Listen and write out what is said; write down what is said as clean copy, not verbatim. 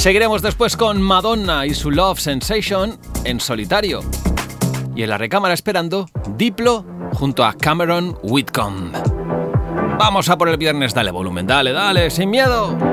Seguiremos después con Madonna y su Love Sensation en solitario. Y en la recámara esperando Diplo junto a Cameron Whitcomb. Vamos a por el viernes, dale volumen, dale, sin miedo.